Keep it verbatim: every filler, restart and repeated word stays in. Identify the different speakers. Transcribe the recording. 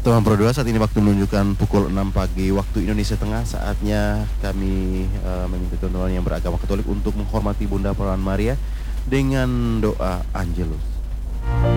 Speaker 1: Teman Pro dua, saat ini waktu menunjukkan pukul enam pagi waktu Indonesia Tengah. Saatnya kami uh, meminta teman-teman yang beragama Katolik untuk menghormati Bunda Perawan Maria dengan doa Angelus.